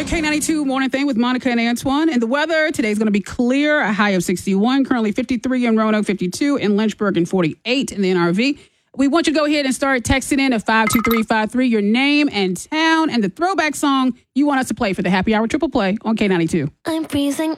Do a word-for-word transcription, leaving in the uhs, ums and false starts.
K ninety-two Morning Thing with Monica and Antoine. And the weather today is going to be clear, a high of sixty-one, currently fifty-three in Roanoke, fifty-two in Lynchburg, and forty-eight in the N R V. We want you to go ahead and start texting in at five two three five three your name and town and the throwback song you want us to play for the Happy Hour Triple Play on K ninety-two. I'm freezing